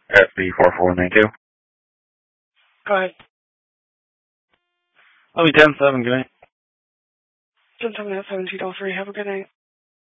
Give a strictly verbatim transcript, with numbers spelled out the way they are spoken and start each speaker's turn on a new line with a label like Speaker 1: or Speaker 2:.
Speaker 1: F B four four nine two.
Speaker 2: Go ahead.
Speaker 1: I'll be ten seven, good night.
Speaker 2: ten seven at seven two three. Have a good night.